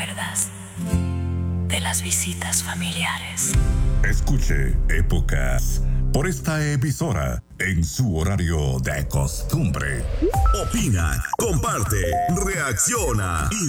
acuerdas de las visitas familiares. Escuche Épocas por esta emisora en su horario de costumbre. Opina, comparte, reacciona y